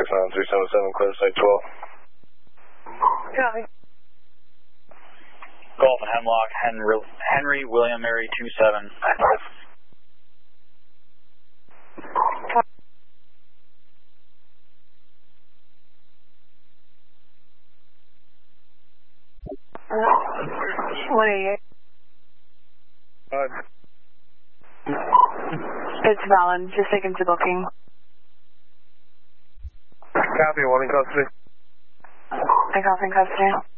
on 377, clear site 12. Copy. Golf and Hemlock, Henry, William, Mary, 27. What are you? It's valid. Just take him to booking. Copy, one in custody. I copy in custody.